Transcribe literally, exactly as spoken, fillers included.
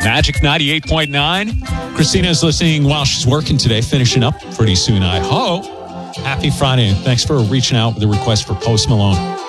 Magic ninety-eight point nine. Christina's listening while she's working today, finishing up pretty soon, I hope. Happy Friday. Thanks for reaching out with a request for Post Malone.